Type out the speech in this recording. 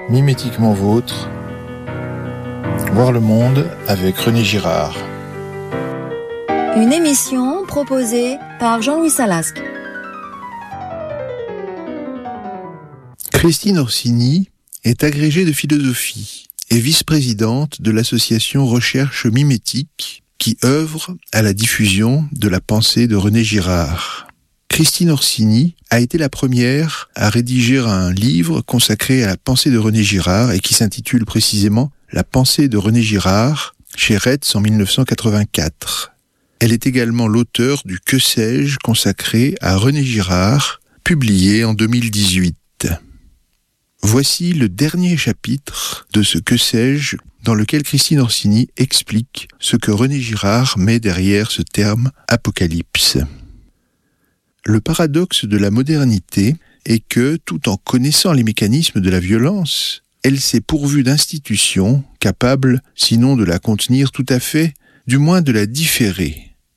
Mimétiquement vôtre, voir le monde avec René Girard. Une émission proposée par Jean-Louis Salasque. Christine Orsini est agrégée de philosophie et vice-présidente de l'association Recherche Mimétique qui œuvre à la diffusion de la pensée de René Girard. Christine Orsini a été la première à rédiger un livre consacré à la pensée de René Girard et qui s'intitule précisément « La pensée de René Girard » chez Retz en 1984. Elle est également l'auteure du « Que sais-je » consacré à René Girard, publié en 2018. Voici le dernier chapitre de ce « Que sais-je » dans lequel Christine Orsini explique ce que René Girard met derrière ce terme « apocalypse ». Le paradoxe de la modernité est que, tout en connaissant les mécanismes de la violence, elle s'est pourvue d'institutions capables, sinon de la contenir tout à fait, du moins de la différer.